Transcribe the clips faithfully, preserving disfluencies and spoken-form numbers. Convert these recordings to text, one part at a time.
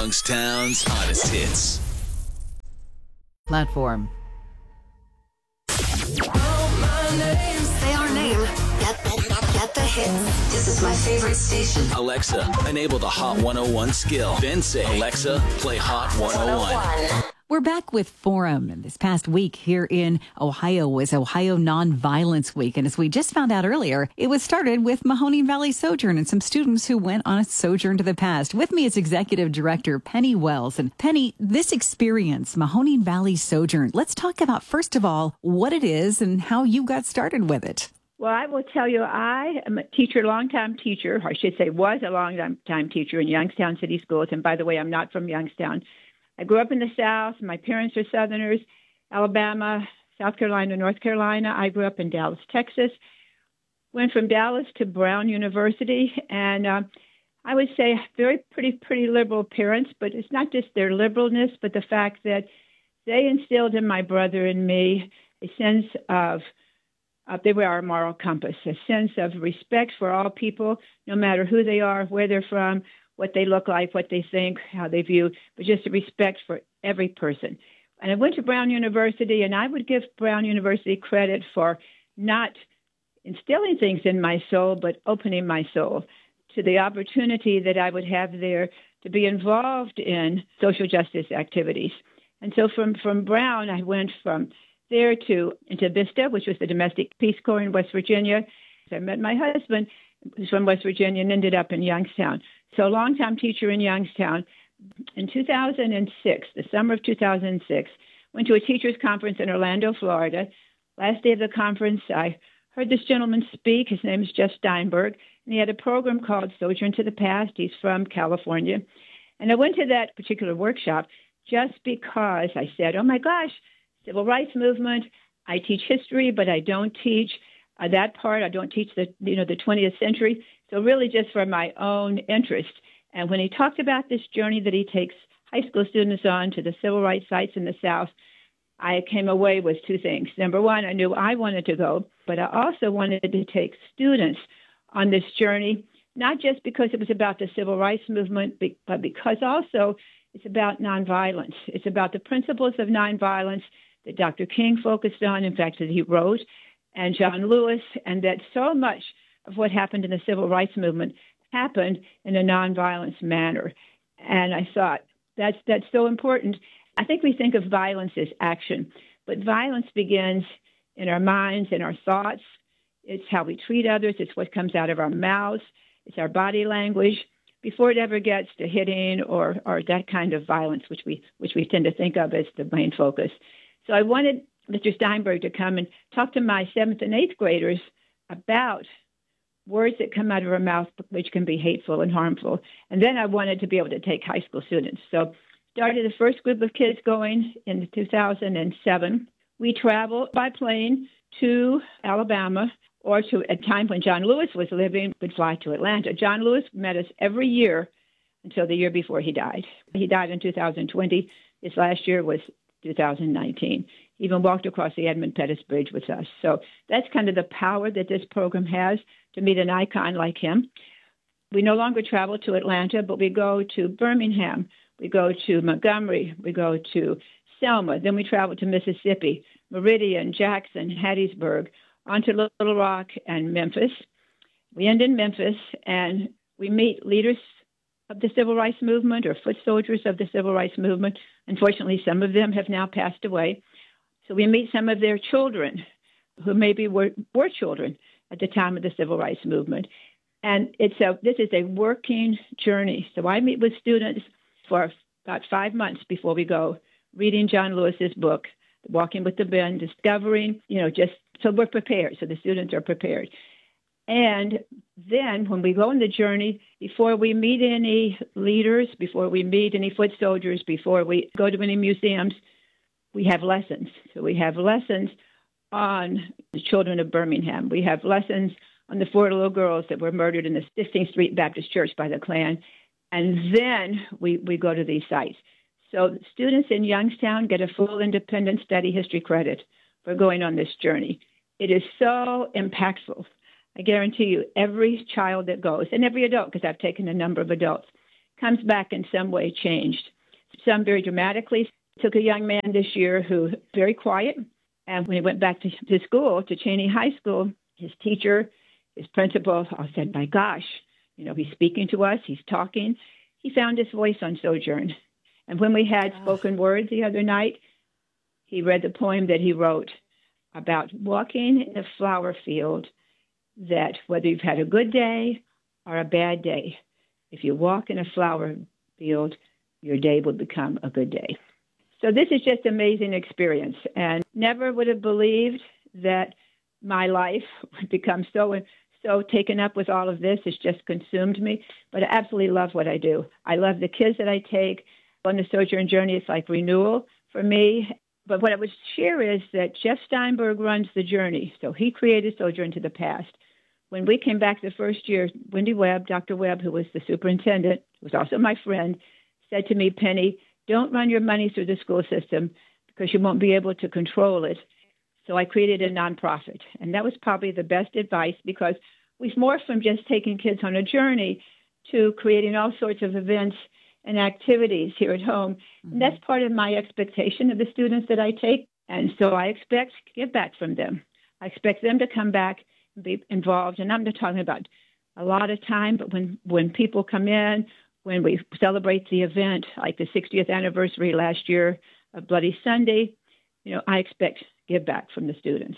Youngstown's hottest hits. Platform. Say our name. Get, get, get, get the hits. This is my favorite station. Alexa, enable the Hot one oh one skill. Then say, Alexa, play Hot one oh one. We're back with Forum, and this past week here in Ohio was Ohio Nonviolence Week. And as we just found out earlier, it was started with Mahoning Valley Sojourn and some students who went on a sojourn to the past. With me is Executive Director Penny Wells. And Penny, this experience, Mahoning Valley Sojourn, let's talk about, first of all, what it is and how you got started with it. Well, I will tell you, I am a teacher, longtime teacher, or I should say was a long-time teacher in Youngstown City Schools. And by the way, I'm not from Youngstown. I grew up in the South. My parents are Southerners, Alabama, South Carolina, North Carolina. I grew up in Dallas, Texas. Went from Dallas to Brown University, and uh, I would say very pretty, pretty liberal parents. But it's not just their liberalness, but the fact that they instilled in my brother and me a sense of uh, they were our moral compass, a sense of respect for all people, no matter who they are, where they're from, what they look like, what they think, how they view, but just a respect for every person. And I went to Brown University, and I would give Brown University credit for not instilling things in my soul, but opening my soul to the opportunity that I would have there to be involved in social justice activities. And so from, from Brown, I went from there to into Vista, which was the Domestic Peace Corps in West Virginia. I met my husband, who's from West Virginia, and ended up in Youngstown. So a longtime teacher in Youngstown. In two thousand six, the summer of two thousand six, went to a teachers conference in Orlando, Florida. Last day of the conference, I heard this gentleman speak. His name is Jeff Steinberg, and he had a program called Sojourn to the Past. He's from California. And I went to that particular workshop just because I said, oh my gosh, civil rights movement. I teach history, but I don't teach uh, that part. I don't teach the, you know, the twentieth century. So really just for my own interest. And when he talked about this journey that he takes high school students on to the civil rights sites in the South, I came away with two things. Number one, I knew I wanted to go, but I also wanted to take students on this journey, not just because it was about the civil rights movement, but because also it's about nonviolence. It's about the principles of nonviolence that Doctor King focused on, in fact, that he wrote, and John Lewis, and that so much of what happened in the civil rights movement happened in a nonviolence manner. And I thought, that's that's so important. I think we think of violence as action, but violence begins in our minds, in our thoughts. It's how we treat others. It's what comes out of our mouths. It's our body language before it ever gets to hitting or, or that kind of violence, which we which we tend to think of as the main focus. So I wanted Mister Steinberg to come and talk to my seventh and eighth graders about words that come out of our mouth, which can be hateful and harmful. And then I wanted to be able to take high school students. So started the first group of kids going in two thousand seven. We traveled by plane to Alabama, or to a time when John Lewis was living, would fly to Atlanta. John Lewis met us every year until the year before he died. He died in two thousand twenty. His last year was two thousand nineteen. He even walked across the Edmund Pettus Bridge with us. So that's kind of the power that this program has to meet an icon like him. We no longer travel to Atlanta, but we go to Birmingham. We go to Montgomery. We go to Selma. Then we travel to Mississippi, Meridian, Jackson, Hattiesburg, on to Little Rock and Memphis. We end in Memphis, and we meet leaders of the civil rights movement or foot soldiers of the civil rights movement. Unfortunately, some of them have now passed away. So we meet some of their children who maybe were, were children at the time of the civil rights movement. And it's a, this is a working journey. So I meet with students for about five months before we go, reading John Lewis's book, Walking with the Ben, discovering, you know, just so we're prepared, so the students are prepared. And then when we go on the journey, before we meet any leaders, before we meet any foot soldiers, before we go to any museums, we have lessons. So we have lessons on the children of Birmingham. We have lessons on the four little girls that were murdered in the fifteenth Street Baptist Church by the Klan. And then we, we go to these sites. So students in Youngstown get a full independent study history credit for going on this journey. It is so impactful. I guarantee you, every child that goes, and every adult, because I've taken a number of adults, comes back in some way changed. Some very dramatically. Took a young man this year who was very quiet, and when he went back to, to school, to Cheney High School, his teacher, his principal all said, my gosh, you know, he's speaking to us, he's talking. He found his voice on Sojourn. And when we had spoken words the other night, he read the poem that he wrote about walking in a flower field, that whether you've had a good day or a bad day, if you walk in a flower field, your day will become a good day. So this is just an amazing experience, and never would have believed that my life would become so so taken up with all of this. It's just consumed me, but I absolutely love what I do. I love the kids that I take on the Sojourn journey. It's like renewal for me. But what I would share is that Jeff Steinberg runs the journey. So he created Sojourn to the Past. When we came back the first year, Wendy Webb, Doctor Webb, who was the superintendent, who was also my friend, said to me, Penny, don't run your money through the school system because you won't be able to control it. So I created a nonprofit. And that was probably the best advice, because we've morphed from just taking kids on a journey to creating all sorts of events and activities here at home. Mm-hmm. And that's part of my expectation of the students that I take. And so I expect give back from them. I expect them to come back and be involved. And I'm not talking about a lot of time, but when, when people come in, when we celebrate the event, like the sixtieth anniversary last year of Bloody Sunday, you know, I expect give back from the students.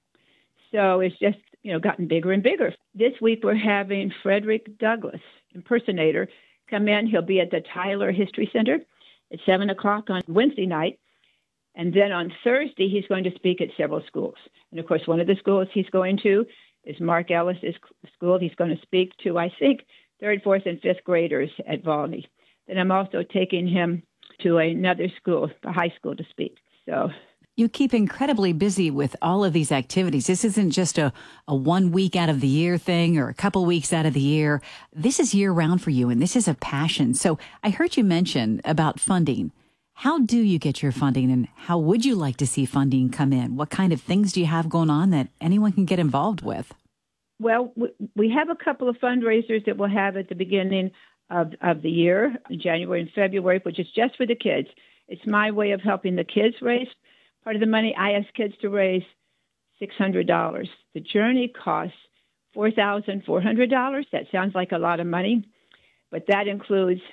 So it's just, you know, gotten bigger and bigger. This week we're having Frederick Douglass, impersonator, come in. He'll be at the Tyler History Center at seven o'clock on Wednesday night. And then on Thursday, he's going to speak at several schools. And, of course, one of the schools he's going to is Mark Ellis's school. He's going to speak to, I think, third, fourth, and fifth graders at Volney. Then I'm also taking him to another school, a high school, to speak. So you keep incredibly busy with all of these activities. This isn't just a, a one week out of the year thing or a couple weeks out of the year. This is year round for you, and this is a passion. So I heard you mention about funding. How do you get your funding, and how would you like to see funding come in? What kind of things do you have going on that anyone can get involved with? Well, we have a couple of fundraisers that we'll have at the beginning of, of the year, January and February, which is just for the kids. It's my way of helping the kids raise part of the money. I ask kids to raise six hundred dollars. The journey costs four thousand four hundred dollars. That sounds like a lot of money, but that includes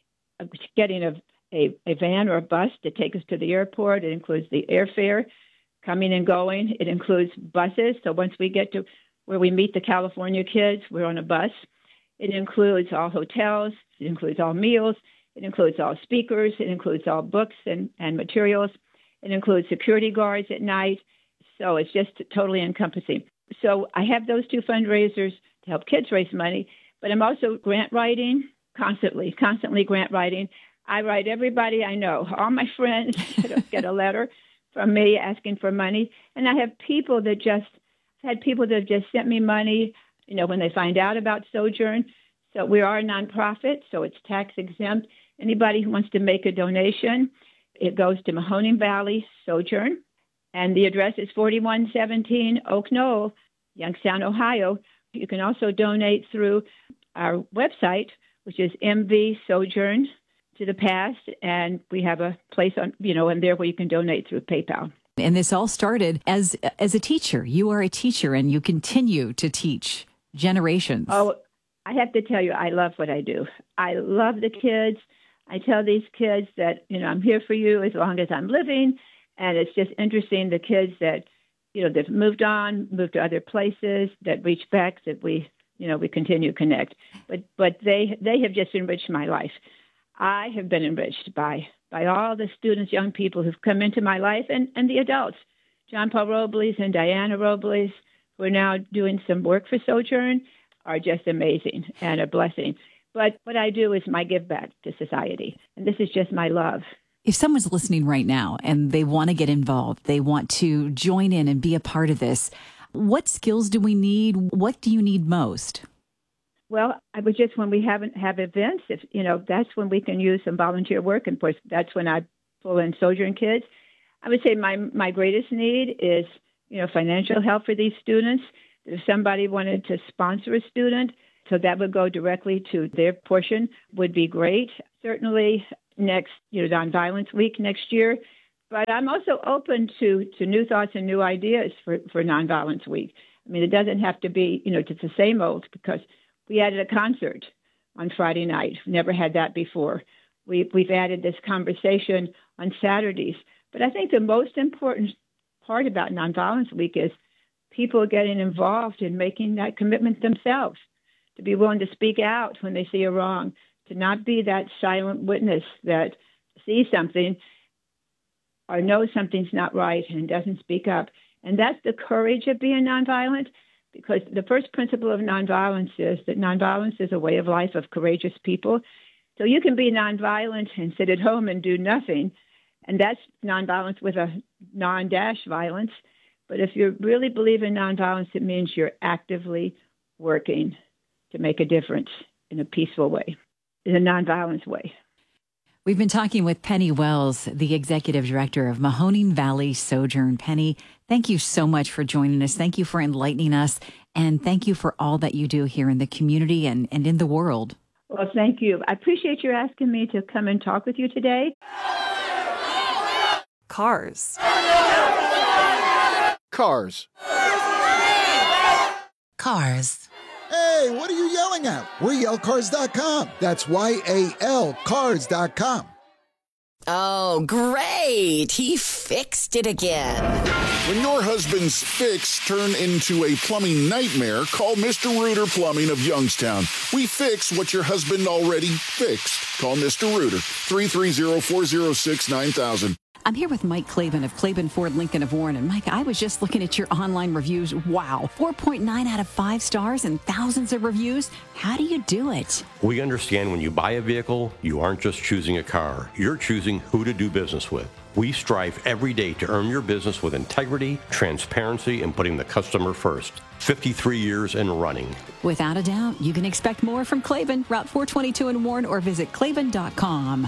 getting a, a, a van or a bus to take us to the airport. It includes the airfare, coming and going. It includes buses. So once we get to where we meet the California kids, we're on a bus. It includes all hotels. It includes all meals. It includes all speakers. It includes all books and, and materials. It includes security guards at night. So it's just totally encompassing. So I have those two fundraisers to help kids raise money, but I'm also grant writing constantly, constantly grant writing. I write everybody I know. All my friends get a letter from me asking for money. And I have people that just, I've had people that have just sent me money, you know, when they find out about Sojourn. So we are a nonprofit, so it's tax exempt. Anybody who wants to make a donation, it goes to Mahoning Valley Sojourn, and the address is forty-one seventeen Oak Knoll, Youngstown, Ohio. You can also donate through our website, which is M V Sojourn to the Past, and we have a place on, you know, in there where you can donate through PayPal. And this all started as as a teacher. You are a teacher, and you continue to teach generations. Oh, I have to tell you, I love what I do. I love the kids. I tell these kids that, you know, I'm here for you as long as I'm living. And it's just interesting, the kids that, you know, they've moved on, moved to other places, that reach back, that we, you know, we continue to connect. But but they they have just enriched my life. I have been enriched by by all the students, young people who've come into my life, and, and the adults. John Paul Robles and Diana Robles, who are now doing some work for Sojourn, are just amazing and a blessing. But what I do is my give back to society. And this is just my love. If someone's listening right now and they want to get involved, they want to join in and be a part of this, what skills do we need? What do you need most? Well, I would just, when we haven't have events, if you know, that's when we can use some volunteer work. And of course, that's when I pull in Sojourn kids. I would say my, my greatest need is, you know, financial help for these students. If somebody wanted to sponsor a student So that would go directly to their portion, would be great. Certainly next, you know, Nonviolence Week next year. But I'm also open to, to new thoughts and new ideas for, for Nonviolence Week. I mean, it doesn't have to be, you know, just the same old, because we added a concert on Friday night. Never had that before. We, we've added this conversation on Saturdays. But I think the most important part about Nonviolence Week is people getting involved in making that commitment themselves, to be willing to speak out when they see a wrong, to not be that silent witness that sees something or knows something's not right and doesn't speak up. And that's the courage of being nonviolent, because the first principle of nonviolence is that nonviolence is a way of life of courageous people. So you can be nonviolent and sit at home and do nothing, and that's nonviolence with a non-dash violence. But if you really believe in nonviolence, it means you're actively working to make a difference in a peaceful way, in a nonviolence way. We've been talking with Penny Wells, the executive director of Mahoning Valley Sojourn. Penny, thank you so much for joining us. Thank you for enlightening us. And thank you for all that you do here in the community and, and in the world. Well, thank you. I appreciate you asking me to come and talk with you today. Cars. Cars. Cars. Hey, what are you yelling at? We're yell cars dot com. That's Y A L cars dot com. Oh, great. He fixed it again. When your husband's fix turn into a plumbing nightmare, call Mister Reuter Plumbing of Youngstown. We fix what your husband already fixed. Call Mister Reuter, three three zero, four zero six, nine thousand. I'm here with Mike Klavan of Klavan Ford Lincoln of Warren. And Mike, I was just looking at your online reviews. Wow, four point nine out of five stars and thousands of reviews. How do you do it? We understand when you buy a vehicle, you aren't just choosing a car. You're choosing who to do business with. We strive every day to earn your business with integrity, transparency, and putting the customer first. fifty-three years and running. Without a doubt, you can expect more from Klavan, Route four twenty-two in Warren, or visit Klavan dot com.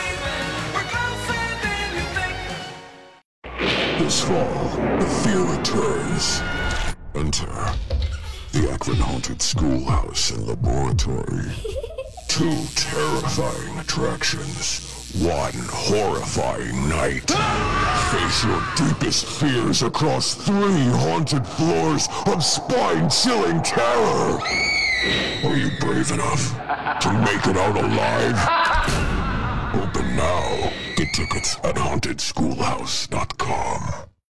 This fall, the fear returns. Enter the Akron Haunted Schoolhouse and Laboratory. Two terrifying attractions, one horrifying night. Face your deepest fears across three haunted floors of spine-chilling terror. Are you brave enough to make it out alive? Open now. Get tickets at haunted schoolhouse dot com.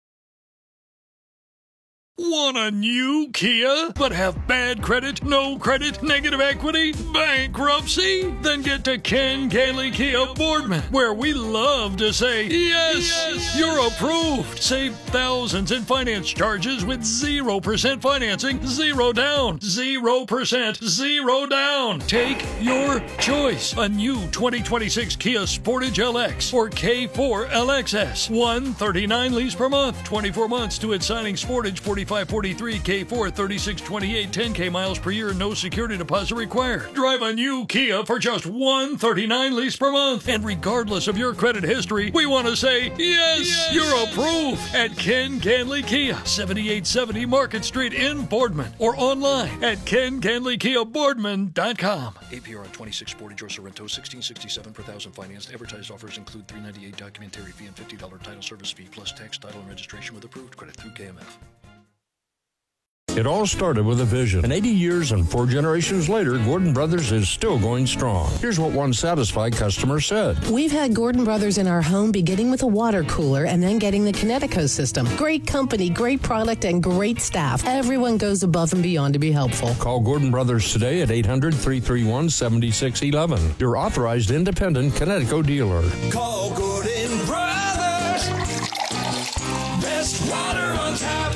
Want a new Kia, but have bad credit, no credit, negative equity, bankruptcy? Then get to Ken Gailey Kia Boardman, where we love to say, yes, yes, you're approved. Save thousands in finance charges with zero percent financing, zero down, zero percent, zero down. Take your choice. A new twenty twenty-six Kia Sportage L X or K four L X S. one hundred thirty-nine lease per month, twenty-four months to its signing. Sportage forty-five forty-three, K four thirty-six twenty-eight, ten K miles per year, no security deposit required. Drive a new Kia for just one hundred thirty-nine lease per month. And regardless of your credit history, we want to say, yes, yes, you're approved at Ken Ganley Kia, seventy-eight seventy Market Street in Boardman, or online at ken ganley kia boardman dot com. A P R on twenty-six Sportage or Sorrento, sixteen sixty-seven per thousand financed. Advertised offers include three ninety-eight documentary fee and fifty dollars title service fee plus tax, title, and registration with approved credit through K M F. It all started with a vision. And eighty years and four generations later, Gordon Brothers is still going strong. Here's what one satisfied customer said. We've had Gordon Brothers in our home beginning with a water cooler and then getting the Kinetico system. Great company, great product, and great staff. Everyone goes above and beyond to be helpful. Call Gordon Brothers today at eight hundred, three three one, seven six one one. Your authorized independent Kinetico dealer. Call Gordon Brothers. Best water on tap.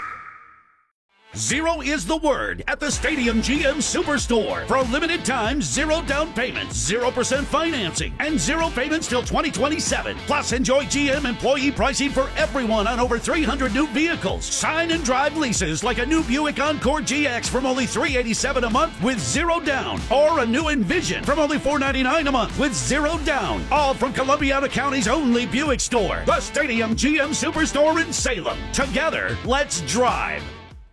Zero is the word at the Stadium G M Superstore. For a limited time, zero down payments, zero percent financing, and zero payments till twenty twenty-seven. Plus, enjoy G M employee pricing for everyone on over three hundred new vehicles. Sign and drive leases like a new Buick Encore G X from only three hundred eighty-seven dollars a month with zero down. Or a new Envision from only four hundred ninety-nine dollars a month with zero down. All from Columbiana County's only Buick store. The Stadium G M Superstore in Salem. Together, let's drive.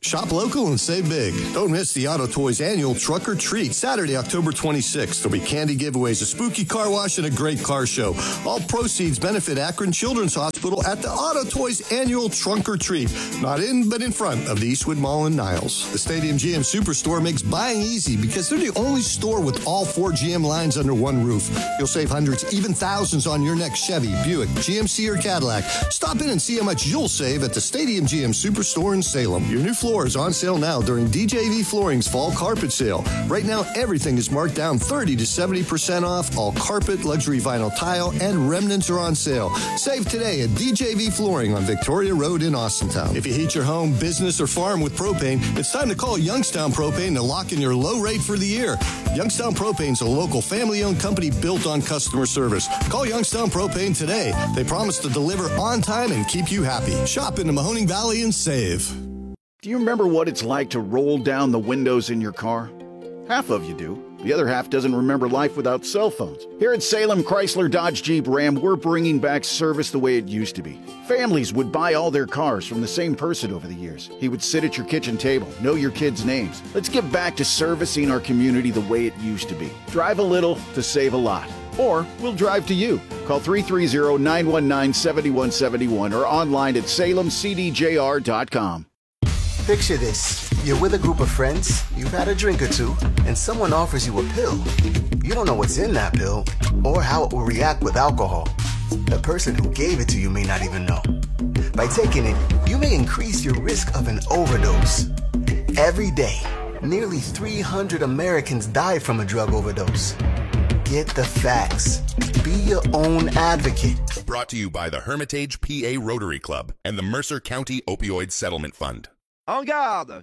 Shop local and save big. Don't miss the Auto Toys annual Truck or Treat, Saturday, October twenty-sixth. There'll be candy giveaways, a spooky car wash, and a great car show. All proceeds benefit Akron Children's Hospital at the Auto Toys annual Trunk or Treat. Not in, but in front of the Eastwood Mall in Niles. The Stadium G M Superstore makes buying easy because they're the only store with all four G M lines under one roof. You'll save hundreds, even thousands on your next Chevy, Buick, G M C, or Cadillac. Stop in and see how much you'll save at the Stadium G M Superstore in Salem. Your new floor is on sale now during D J V Flooring's fall carpet sale. Right now, everything is marked down thirty to seventy percent off. All carpet, luxury vinyl tile, and remnants are on sale. Save today at D J V Flooring on Victoria Road in Austintown. If you heat your home, business, or farm with propane, it's time to call Youngstown Propane to lock in your low rate for the year. Youngstown Propane's a local family-owned company built on customer service. Call Youngstown Propane today. They promise to deliver on time and keep you happy. Shop in the Mahoning Valley and save. Do you remember what it's like to roll down the windows in your car? Half of you do. The other half doesn't remember life without cell phones. Here at Salem Chrysler Dodge Jeep Ram, we're bringing back service the way it used to be. Families would buy all their cars from the same person over the years. He would sit at your kitchen table, know your kids' names. Let's get back to servicing our community the way it used to be. Drive a little to save a lot. Or we'll drive to you. Call three three zero, nine one nine, seven one seven one or online at salem c d j r dot com. Picture this. You're with a group of friends, you've had a drink or two, and someone offers you a pill. You don't know what's in that pill or how it will react with alcohol. The person who gave it to you may not even know. By taking it, you may increase your risk of an overdose. Every day, nearly three hundred Americans die from a drug overdose. Get the facts. Be your own advocate. Brought to you by the Hermitage P A Rotary Club and the Mercer County Opioid Settlement Fund. En garde!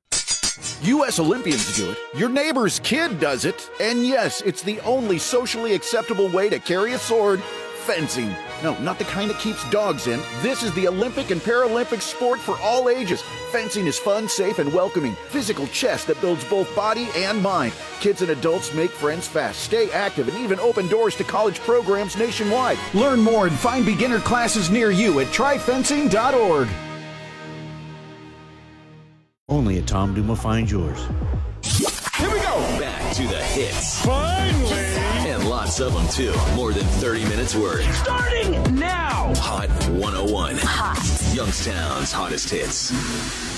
U S Olympians do it, your neighbor's kid does it, and yes, it's the only socially acceptable way to carry a sword, fencing. No, not the kind that keeps dogs in. This is the Olympic and Paralympic sport for all ages. Fencing is fun, safe, and welcoming. Physical chess that builds both body and mind. Kids and adults make friends fast, stay active, and even open doors to college programs nationwide. Learn more and find beginner classes near you at try fencing dot org. Only at Tom Duma finds yours. Here we go! Back to the hits. Finally! And lots of them, too. More than thirty minutes worth. Starting now! Hot one oh one. Hot. Youngstown's hottest hits.